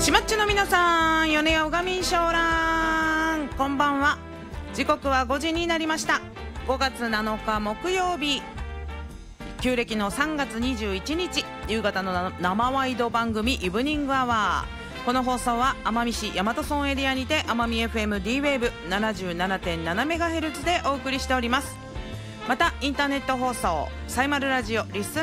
しまっちの皆さん、米谷うがみんしょうらん、こんばんは。時刻は5時になりました。5月7日木曜日、旧暦の3月21日、夕方の生ワイド番組イブニングアワー。この放送は奄美市大和村エリアにて奄美 FM D-Wave77.7MHz でお送りしております。またインターネット放送サイマルラジオリス